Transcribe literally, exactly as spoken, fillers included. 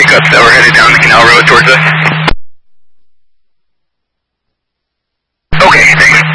pickups that were headed down the canal road towards us.